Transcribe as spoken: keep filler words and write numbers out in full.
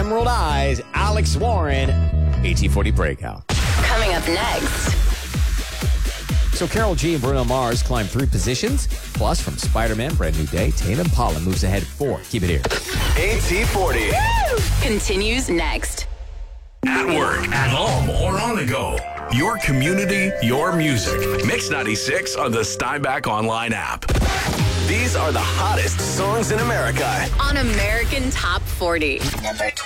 Emerald Eyes, Alex Warren, A T forty Breakout. Coming up next. So Karol G and Bruno Mars climb three positions. Plus, from Spider-Man, Brand New Day, Tame Impala moves ahead four. Keep it here. A T forty. Woo! Continues next. At work, at home, or on the go. Your community, your music. Mix ninety-six on the Steinbach Online app. These are the hottest songs in America. On American Top forty. Number twenty.